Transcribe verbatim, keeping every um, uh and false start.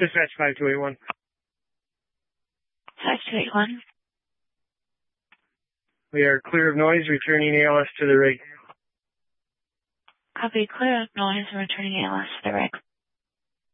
Dispatch five two eight one. five two eight one. We are clear of noise, returning A L S to the rig. Copy, clear of noise and returning A L S to the rig.